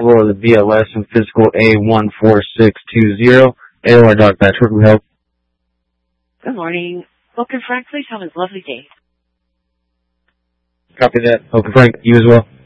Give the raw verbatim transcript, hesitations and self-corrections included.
for the B L S and physical A one four six two zero. A O R Doc Batch, where can we help? Good morning. Hope and Frank, please have a lovely day. Copy that. Hope and Frank, you as well.